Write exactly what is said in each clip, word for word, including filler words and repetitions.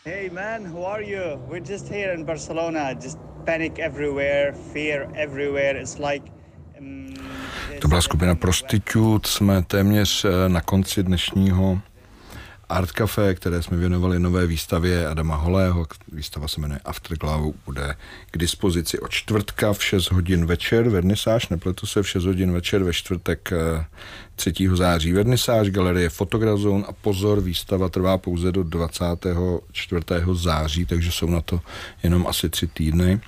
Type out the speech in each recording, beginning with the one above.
Hey man, who are you? We're just here in Barcelona. Just panic everywhere, fear everywhere. It's like um, To byla skupina Prostitute, jsme téměř na konci dnešního Art Café, které jsme věnovali nové výstavě Adama Holého. Výstava se jmenuje Afterglow, bude k dispozici od čtvrtka v šest hodin večer, vernisáž, nepletu se, v šest hodin večer ve čtvrtek třetího září vernisáž, galerie Photograzone a pozor, výstava trvá pouze do dvacátého čtvrtého září, takže jsou na to jenom asi tři týdny.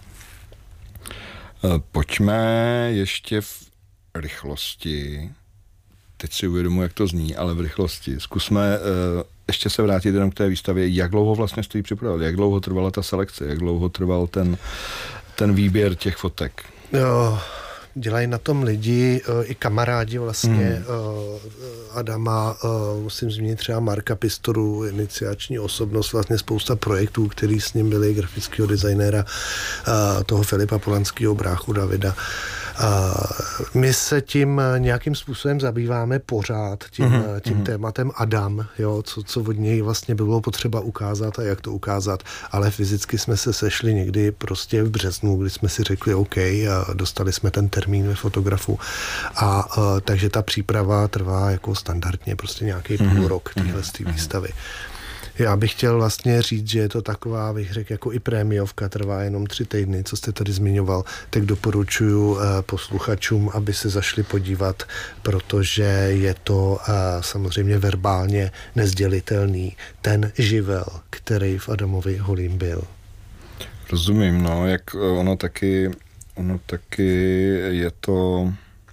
Pojďme ještě v rychlosti. Teď si uvědomuji, jak to zní, ale v rychlosti. Zkusme uh, ještě se vrátit jenom k té výstavě. Jak dlouho vlastně jste ji připravili? Jak dlouho trvala ta selekce? Jak dlouho trval ten, ten výběr těch fotek? Jo, dělají na tom lidi, i kamarádi vlastně hmm. Adama, musím zmínit třeba Marka Pistoru, iniciační osobnost, vlastně spousta projektů, který s ním byli, grafického designéra, toho Filipa Polanského, bráchu Davida. My se tím nějakým způsobem zabýváme pořád, tím, mm-hmm. tím tématem Adam, jo, co, co od něj vlastně bylo potřeba ukázat a jak to ukázat, ale fyzicky jsme se sešli někdy prostě v březnu, kdy jsme si řekli OK a dostali jsme ten termín ve Fotografu a, a takže ta příprava trvá jako standardně prostě nějaký mm-hmm. půl rok téhle mm-hmm. výstavy. Já bych chtěl vlastně říct, že je to taková, bych řekl, jako i prémiovka, trvá jenom tři týdny, co jste tady zmiňoval, tak doporučuji posluchačům, aby se zašli podívat, protože je to samozřejmě verbálně nezdělitelný ten živel, který v Adamovi Holým byl. Rozumím, no, jak ono taky, ono taky je to...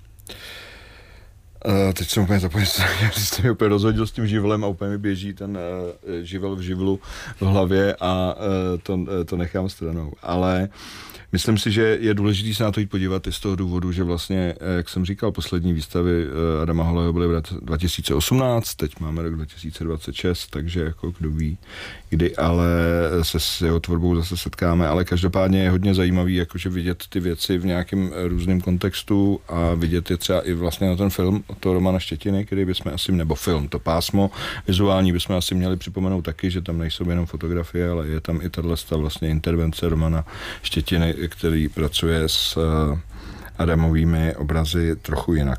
Uh, teď jsem úplně zapomněl, že jste mi úplně rozhodil s tím živlem a úplně mi běží ten uh, živel v živlu v hlavě a uh, to, uh, to nechám stranou. Ale myslím si, že je důležité se na to jít podívat i z toho důvodu, že vlastně, jak jsem říkal, poslední výstavy Adama Holého byly v roce dva tisíce osmnáct, teď máme rok dva tisíce dvacet šest, takže jako kdo ví, kdy ale se s jeho tvorbou zase setkáme, ale každopádně je hodně zajímavý jakože vidět ty věci v nějakém různém kontextu a vidět je třeba i vlastně na ten film od toho Romana Štětiny, který bychom asi, nebo film, to pásmo vizuální bychom asi měli připomenout taky, že tam nejsou jenom fotografie, ale je tam i tato vlastně intervence Romana Štětiny, který pracuje s Adamovými obrazy trochu jinak.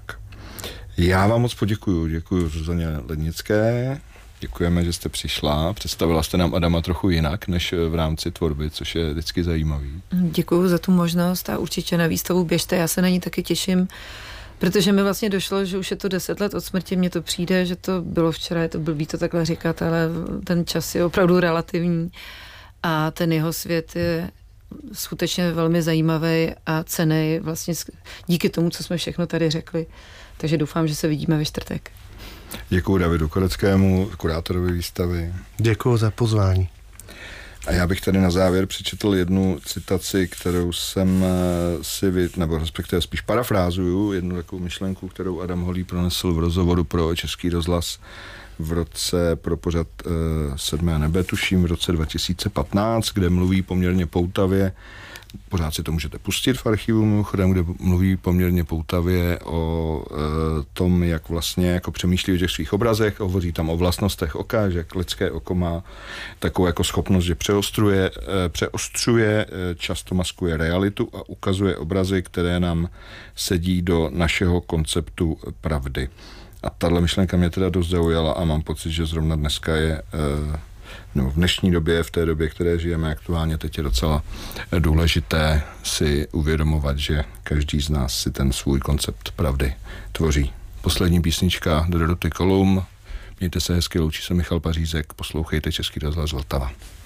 Já vám moc poděkuju. Děkuju Zuzaně Lednické. Děkujeme, že jste přišla. Představila jste nám Adama trochu jinak, než v rámci tvorby, což je vždycky zajímavý. Děkuju za tu možnost a určitě na výstavu běžte. Já se na ní taky těším, protože mi vlastně došlo, že už je to deset let od smrti. Mně to přijde, že to bylo včera, je to blbý to takhle říkat, ale ten čas je opravdu relativní a ten jeho svět je skutečně velmi zajímavý a cenný vlastně díky tomu, co jsme všechno tady řekli. Takže doufám, že se vidíme ve čtvrtek. Děkuju Davidu Koreckému, kurátorovi výstavy. Děkuju za pozvání. A já bych tady na závěr přečetl jednu citaci, kterou jsem si, nebo respektive spíš parafrázuju, jednu takovou myšlenku, kterou Adam Holý pronesl v rozhovoru pro Český rozhlas v roce pro pořad e, Sedmé nebe, tuším v roce dva tisíce patnáct, kde mluví poměrně poutavě, pořád si to můžete pustit v archivu mimochodem, kde mluví poměrně poutavě o e, tom, jak vlastně jako přemýšlí o těch svých obrazech, hovoří tam o vlastnostech oka, že lidské oko má takovou jako schopnost, že přeostruje, e, přeostřuje, e, často maskuje realitu a ukazuje obrazy, které nám sedí do našeho konceptu pravdy. A tahle myšlenka mě teda dost zaujala a mám pocit, že zrovna dneska je, no v dnešní době, v té době, které žijeme aktuálně, teď je docela důležité si uvědomovat, že každý z nás si ten svůj koncept pravdy tvoří. Poslední písnička do Doroty Kolum. Mějte se hezky, loučí se Michal Pařízek, poslouchejte Český rozhlas Vltava.